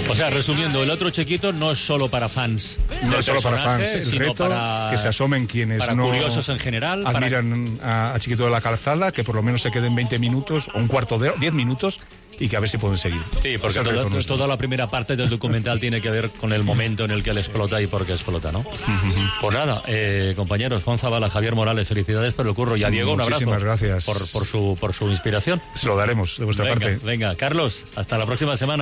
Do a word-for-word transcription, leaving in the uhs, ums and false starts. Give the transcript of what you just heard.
O sea, resumiendo, el otro Chiquito no es solo para fans. No es solo para fans. El sino reto para, que se asomen quienes para no curiosos en general. admiran para... a, a Chiquito de la Calzada, que por lo menos se queden veinte minutos o un cuarto de hora, diez minutos, y que a ver si pueden seguir. Sí, porque toda, toda la primera parte del documental tiene que ver con el momento en el que él explota y por qué explota, ¿no? Uh-huh. Pues nada, eh, compañeros, Juan Zabala, Javier Morales, felicidades por el curro. Y a Diego, un abrazo. Muchísimas gracias. Por, por, su, por su inspiración. Se lo daremos de vuestra venga, parte. Venga, Carlos, hasta la próxima semana.